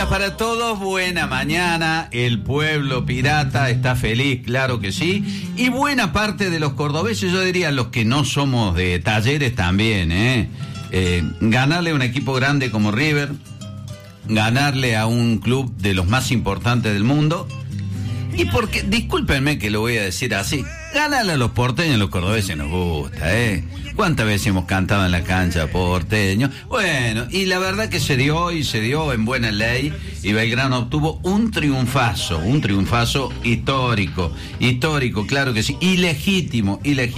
días para todos, buena mañana, el pueblo pirata está feliz, claro que sí, y buena parte de los cordobeses, yo diría los que no somos de Talleres también, ganarle a un equipo grande como River, ganarle a un club de los más importantes del mundo, y porque, discúlpenme que lo voy a decir así, ganarle a los porteños, a los cordobeses nos gusta, ¿Cuántas veces hemos cantado en la cancha porteño? Bueno, y la verdad que se dio en buena ley, y Belgrano obtuvo un triunfazo histórico, claro que sí, ilegítimo.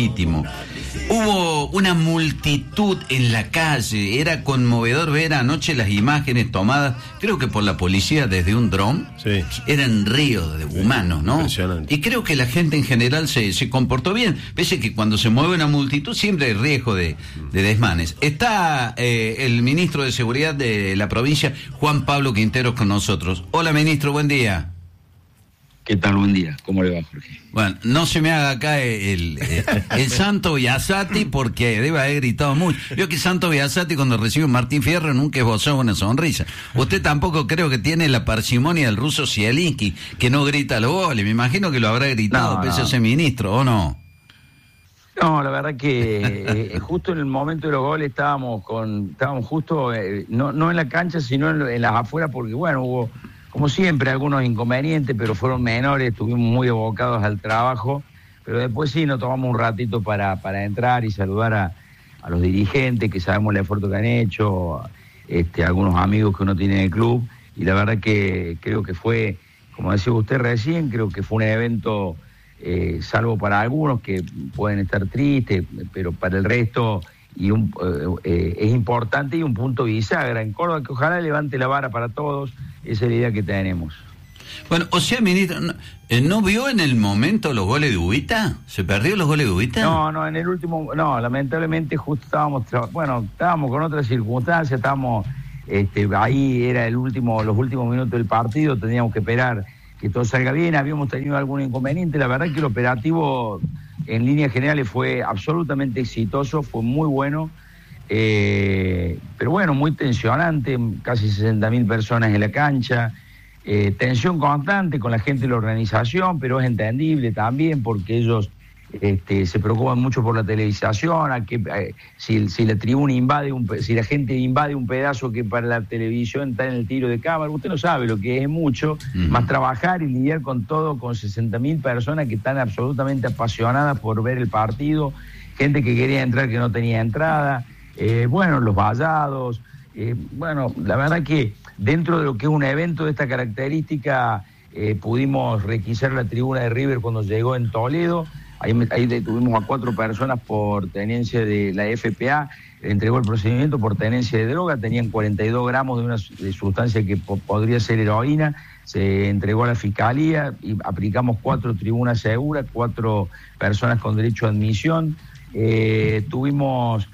Hubo una multitud en la calle, era conmovedor ver anoche las imágenes tomadas, creo que por la policía desde un dron, sí. Eran ríos de humanos, ¿no? Impresionante. Y creo que la gente en general se comportó bien, pese que cuando se mueve una multitud siempre hay riesgo de desmanes. Está el ministro de Seguridad de la provincia, Juan Pablo Quinteros, con nosotros. Hola, ministro, buen día. ¿Qué tal? Buen día. ¿Cómo le va, Jorge? Bueno, no se me haga acá el Santo Biasati, porque debe haber gritado mucho. Yo que Santo Biasati, cuando recibe Martín Fierro, nunca esbozó una sonrisa. Usted tampoco creo que tiene la parsimonia del ruso Zielinski, que no grita los goles. Me imagino que lo habrá gritado, pese a ser ministro, ¿o no? No, la verdad que justo en el momento de los goles estábamos justo, no en la cancha, sino en las afueras, porque bueno, hubo, como siempre, algunos inconvenientes, pero fueron menores, estuvimos muy abocados al trabajo, pero después sí nos tomamos un ratito para entrar y saludar a los dirigentes, que sabemos el esfuerzo que han hecho, algunos amigos que uno tiene en el club, y la verdad que creo que fue, como decía usted recién, creo que fue un evento, salvo para algunos que pueden estar tristes, pero para el resto es importante y un punto bisagra en Córdoba, que ojalá levante la vara para todos. Esa es la idea que tenemos. Bueno, o sea, ministro, ¿no vio en el momento los goles de Ubita? ¿Se perdió los goles de Ubita? No, en el último, lamentablemente justo estábamos con otras circunstancias, ahí era los últimos minutos del partido, teníamos que esperar que todo salga bien, habíamos tenido algún inconveniente, la verdad que el operativo en líneas generales fue absolutamente exitoso, fue muy bueno, pero bueno, muy tensionante, casi 60.000 personas en la cancha, tensión constante con la gente de la organización, pero es entendible también porque ellos se preocupan mucho por la televisación, si la tribuna si la gente invade un pedazo que para la televisión está en el tiro de cámara, usted no sabe lo que es mucho, más trabajar y lidiar con todo, con 60.000 personas que están absolutamente apasionadas por ver el partido, gente que quería entrar que no tenía entrada, los vallados, la verdad que dentro de lo que es un evento de esta característica, pudimos requisar la tribuna de River cuando llegó en Toledo. Ahí detuvimos a 4 personas por tenencia de la FPA, entregó el procedimiento por tenencia de droga, tenían 42 gramos de una sustancia que podría ser heroína, se entregó a la Fiscalía y aplicamos 4 tribunas seguras, 4 personas con derecho a admisión, tuvimos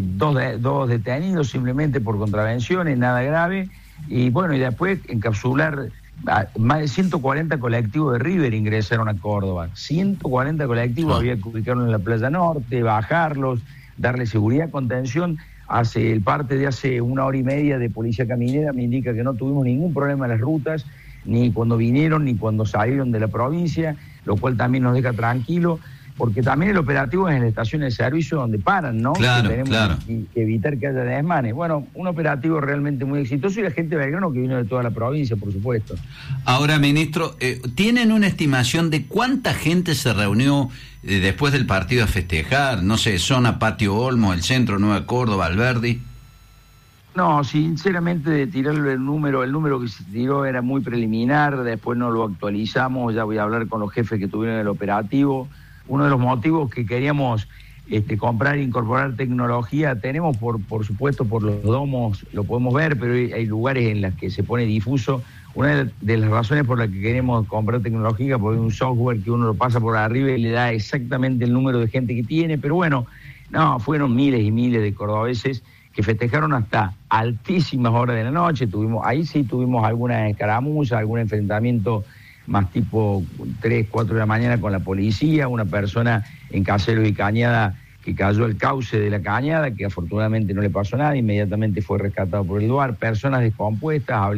2 detenidos simplemente por contravenciones, nada grave, y después encapsular. Más de 140 colectivos de River ingresaron a Córdoba. 140 colectivos, había que ubicarlos en la Playa Norte, bajarlos, darle seguridad, contención. Parte de hace 1 hora y media de policía caminera me indica que no tuvimos ningún problema en las rutas, ni cuando vinieron, ni cuando salieron de la provincia, lo cual también nos deja tranquilo, porque también el operativo es en la estación de servicio donde paran, ¿no? Claro, que tenemos que evitar que haya desmanes. Bueno, un operativo realmente muy exitoso y la gente de Belgrano que vino de toda la provincia, por supuesto. Ahora, ministro, ¿tienen una estimación de cuánta gente se reunió después del partido a festejar? No sé, zona Patio Olmo, el centro, Nueva Córdoba, Alberdi. No, sinceramente de tirarle el número que se tiró era muy preliminar, después no lo actualizamos, ya voy a hablar con los jefes que tuvieron el operativo. Uno de los motivos que queríamos comprar e incorporar tecnología, tenemos por supuesto por los domos, lo podemos ver, pero hay lugares en los que se pone difuso. Una de las razones por las que queremos comprar tecnología, porque hay un software que uno lo pasa por arriba y le da exactamente el número de gente que tiene, pero fueron miles y miles de cordobeses que festejaron hasta altísimas horas de la noche. Tuvimos alguna escaramuza, algún enfrentamiento más tipo 3, 4 de la mañana con la policía, una persona en Caseros y Cañada que cayó el cauce de la cañada, que afortunadamente no le pasó nada, inmediatamente fue rescatado por el lugar, personas descompuestas, hablé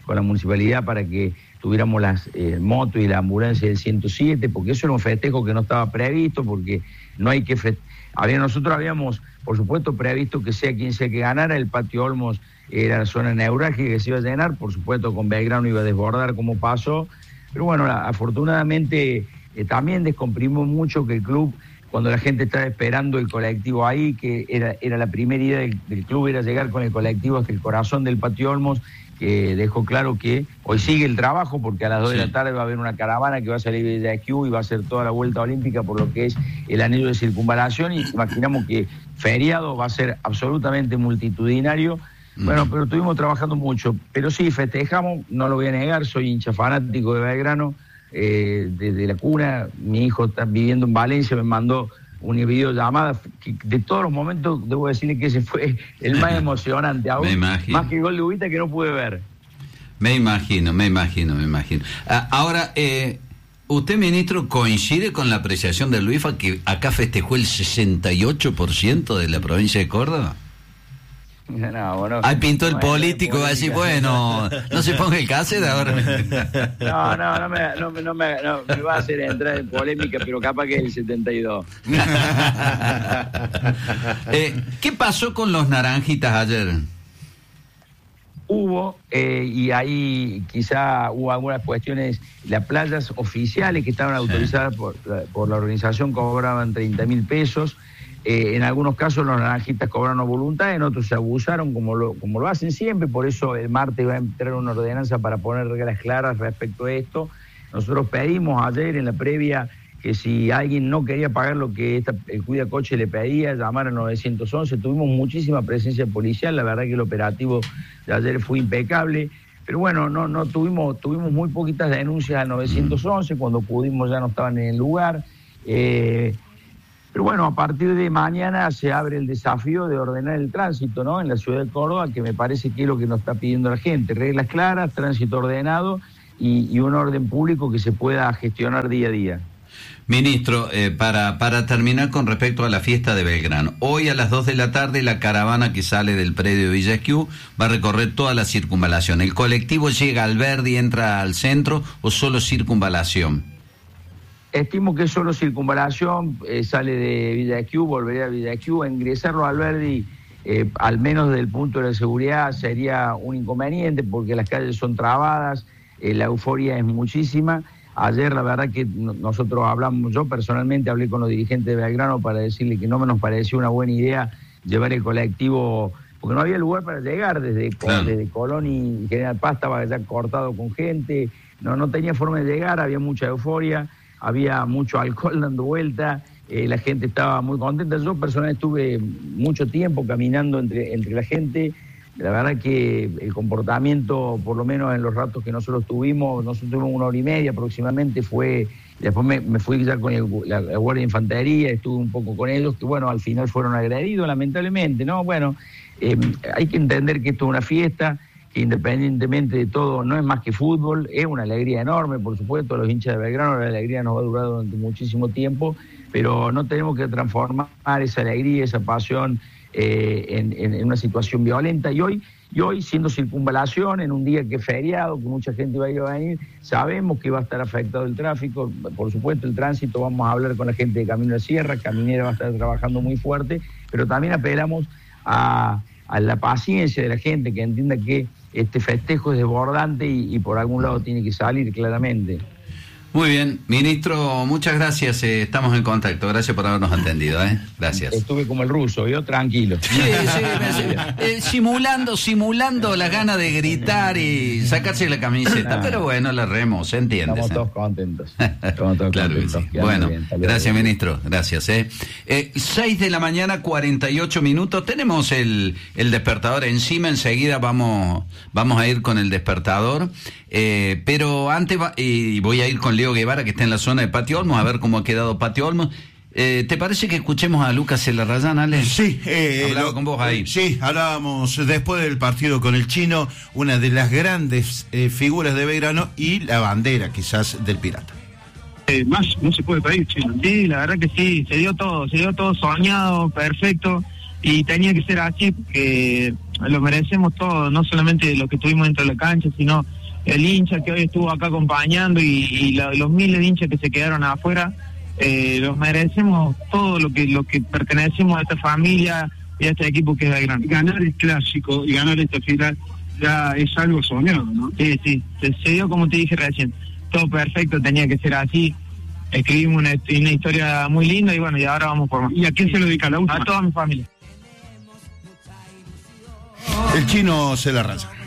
con la municipalidad para que tuviéramos las motos y la ambulancia del 107, porque eso era un festejo que no estaba previsto, porque no hay que nosotros habíamos, por supuesto, previsto que sea quien sea que ganara. El Patio Olmos era la zona neurálgica que se iba a llenar, por supuesto con Belgrano iba a desbordar como pasó, pero bueno, afortunadamente también descomprimimos mucho que el club, cuando la gente estaba esperando el colectivo ahí, que era la primera idea del club, era llegar con el colectivo hasta el corazón del Patio Olmos, que dejó claro que hoy sigue el trabajo, porque a las 2 de la tarde va a haber una caravana que va a salir de aquí y va a hacer toda la vuelta olímpica por lo que es el anillo de circunvalación, y imaginamos que feriado va a ser absolutamente multitudinario. Bueno, pero estuvimos trabajando mucho, pero sí, festejamos, no lo voy a negar, soy hincha fanático de Belgrano, desde la cuna. Mi hijo está viviendo en Valencia, me mandó una videollamada, que de todos los momentos debo decirle que ese fue el más emocionante aún, más que el gol de Ubita, que no pude ver. Me imagino. Ahora, ¿usted, ministro, coincide con la apreciación de Luifa que acá festejó el 68% de la provincia de Córdoba? No, bueno, ahí pintó el político, va a decir, bueno, no se ponga el cassette ahora. No me va a hacer entrar en polémica, pero capaz que es el 72. ¿Qué pasó con los naranjitas ayer? Hubo, y ahí quizá hubo algunas cuestiones, las playas oficiales que estaban autorizadas por la organización cobraban 30.000 pesos. En algunos casos los naranjitas cobraron voluntad, en otros se abusaron como lo hacen siempre, por eso el martes va a entrar una ordenanza para poner reglas claras respecto a esto. Nosotros pedimos ayer en la previa que si alguien no quería pagar lo que el cuidacoche le pedía, llamar al 911, tuvimos muchísima presencia policial, la verdad que el operativo de ayer fue impecable, pero bueno, no tuvimos muy poquitas denuncias al 911, cuando pudimos ya no estaban en el lugar. Pero bueno, a partir de mañana se abre el desafío de ordenar el tránsito, ¿no?, en la ciudad de Córdoba, que me parece que es lo que nos está pidiendo la gente. Reglas claras, tránsito ordenado y un orden público que se pueda gestionar día a día. Ministro, para terminar con respecto a la fiesta de Belgrano, hoy a las 2 de la tarde la caravana que sale del predio de Villa Esquiú va a recorrer toda la circunvalación. ¿El colectivo llega al Verdi, entra al centro o solo circunvalación? Estimo que solo circunvalación, sale de Villa Esquiú, volvería a Villa Esquiú. Ingresarlo al Verdi, al menos desde el punto de la seguridad, sería un inconveniente porque las calles son trabadas, la euforia es muchísima. Ayer la verdad que nosotros hablamos, yo personalmente hablé con los dirigentes de Belgrano para decirle que no nos pareció una buena idea llevar el colectivo, porque no había lugar para llegar desde Colón y General Paz estaba ya cortado con gente, no tenía forma de llegar, había mucha euforia. Había mucho alcohol dando vuelta, la gente estaba muy contenta. Yo personalmente estuve mucho tiempo caminando entre la gente. La verdad que el comportamiento, por lo menos en los ratos que nosotros tuvimos 1 hora y media aproximadamente, después me fui ya con la Guardia de Infantería, estuve un poco con ellos, que bueno, al final fueron agredidos lamentablemente, ¿no? Bueno, hay que entender que esto es una fiesta, que independientemente de todo no es más que fútbol, es una alegría enorme, por supuesto, los hinchas de Belgrano, la alegría nos va a durar durante muchísimo tiempo, pero no tenemos que transformar esa alegría, esa pasión en una situación violenta. Y hoy, siendo circunvalación, en un día que es feriado, que mucha gente va a ir a venir, sabemos que va a estar afectado el tráfico, por supuesto el tránsito, vamos a hablar con la gente de Camino de Sierra, Caminera va a estar trabajando muy fuerte, pero también apelamos a la paciencia de la gente, que entienda que este festejo es desbordante y por algún lado tiene que salir claramente. Muy bien, ministro, muchas gracias, estamos en contacto, gracias por habernos atendido, gracias. Estuve como el ruso, yo tranquilo. Sí, simulando la gana de gritar y sacarse la camiseta, pero bueno, la remo, se entiende. Estamos todos contentos. Claro que sí. Bueno, gracias, ministro, gracias. 6 de la mañana, 48 minutos, tenemos el despertador encima, enseguida vamos a ir con el despertador, pero antes voy a ir con Leo Guevara, que está en la zona de Patio Olmos, a ver cómo ha quedado Patio Olmos. ¿Te parece que escuchemos a Lucas Celarrayán, Ale? Sí. Hablaba con vos ahí. Sí, hablábamos después del partido con el Chino, una de las grandes figuras de Belgrano y la bandera quizás del Pirata. Más no se puede pedir, Chino. Sí, la verdad que sí, se dio todo soñado, perfecto, y tenía que ser así porque lo merecemos todo, no solamente lo que estuvimos dentro de la cancha, sino el hincha que hoy estuvo acá acompañando y los miles de hinchas que se quedaron afuera. Los merecemos todo lo que pertenecemos a esta familia y a este equipo que es Belgrano. Ganar el clásico y ganar esta final ya es algo soñado, ¿no? Sí, se dio como te dije recién, todo perfecto, tenía que ser así. Escribimos una historia muy linda y bueno, y ahora vamos por más. ¿Y a quién se lo dedica la última? A toda mi familia. El Chino se la raza.